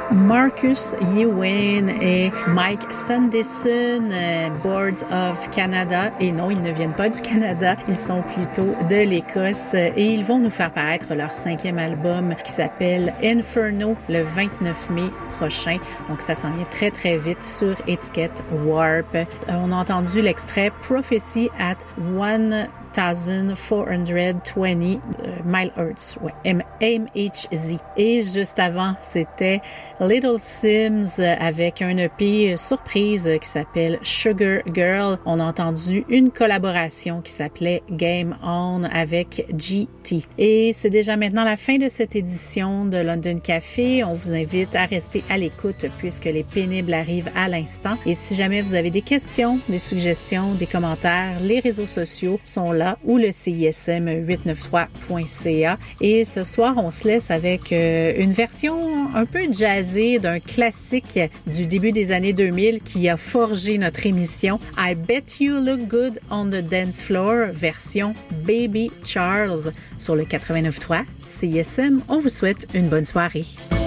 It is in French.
Marcus Ewan et Mike Sanderson, Boards of Canada. Et non, ils ne viennent pas du Canada, ils sont plutôt de l'Écosse. Et ils vont nous faire paraître leur 5e album qui s'appelle Inferno le 29 mai prochain. Donc ça s'en vient très très vite sur étiquette Warp. On a entendu l'extrait Prophecy at 1420 milehertz, MHz. Et juste avant, c'était Little Sims avec un EP surprise qui s'appelle Sugar Girl. On a entendu une collaboration qui s'appelait Game On avec GT. Et c'est déjà maintenant la fin de cette édition de London Café. On vous invite à rester à l'écoute puisque les pénibles arrivent à l'instant. Et si jamais vous avez des questions, des suggestions, des commentaires, les réseaux sociaux sont là ou le CISM893.ca. Et ce soir, on se laisse avec une version un peu jazzée d'un classique du début des années 2000 qui a forgé notre émission. I Bet You Look Good on the Dance Floor, version Baby Charles sur le 89.3 CISM. On vous souhaite une bonne soirée.